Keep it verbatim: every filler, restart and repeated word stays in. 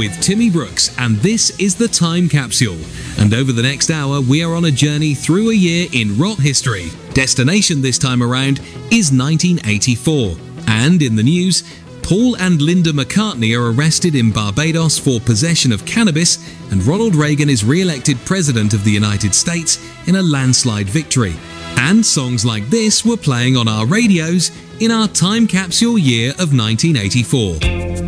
with Timmy Brooks, and this is the Time Capsule. And over the next hour, we are on a journey through a year in rock history. Destination this time around is nineteen eighty-four. And in the news, Paul and Linda McCartney are arrested in Barbados for possession of cannabis, and Ronald Reagan is re-elected President of the United States in a landslide victory. And songs like this were playing on our radios in our Time Capsule year of nineteen eighty-four.